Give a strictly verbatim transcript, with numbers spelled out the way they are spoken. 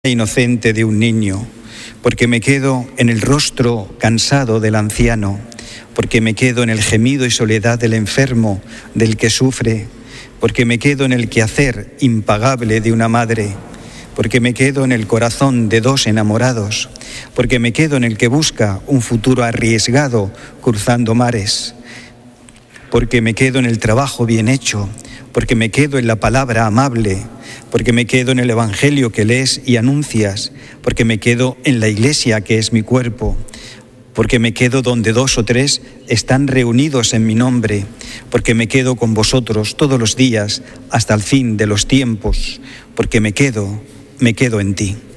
inocente de un niño, porque me quedo en el rostro cansado del anciano, porque me quedo en el gemido y soledad del enfermo, del que sufre, porque me quedo en el quehacer impagable de una madre, porque me quedo en el corazón de dos enamorados, porque me quedo en el que busca un futuro arriesgado cruzando mares, porque me quedo en el trabajo bien hecho, porque me quedo en la palabra amable, porque me quedo en el evangelio que lees y anuncias, porque me quedo en la iglesia que es mi cuerpo, porque me quedo donde dos o tres están reunidos en mi nombre, porque me quedo con vosotros todos los días hasta el fin de los tiempos, porque me quedo, me quedo en ti.